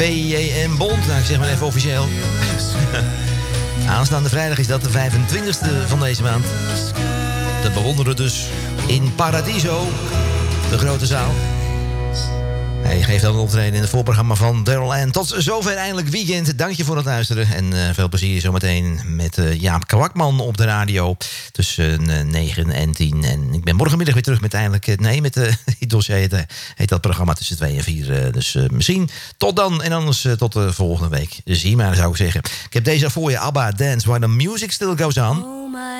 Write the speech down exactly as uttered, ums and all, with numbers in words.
P J M Bond, nou ik zeg maar even officieel. Aanstaande vrijdag is dat de vijfentwintigste van deze maand. Te bewonderen dus in Paradiso, de grote zaal. Hij geeft dan een optreden in het voorprogramma van Daryl Ann. Tot zover eindelijk weekend. Dank je voor het luisteren. En uh, veel plezier zometeen met uh, Jaap Kwakman op de radio. Tussen uh, negen en tien. En ik ben morgenmiddag weer terug met eindelijk... Uh, nee, met uh, het dossier heet, uh, heet dat programma tussen twee en vier. Uh, dus uh, misschien tot dan. En anders uh, tot de volgende week. Zie maar, zou ik zeggen. Ik heb deze voor je. ABBA, Dance While the Music Still Goes On.